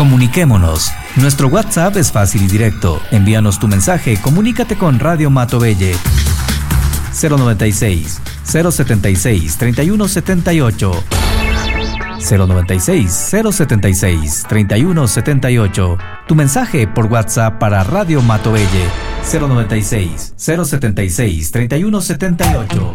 Comuniquémonos. Nuestro WhatsApp es fácil y directo. Envíanos tu mensaje, comunícate con Radio Matobelle. 096 076 3178 096 076 3178. Tu mensaje por WhatsApp para Radio Matobelle. 096 076 3178.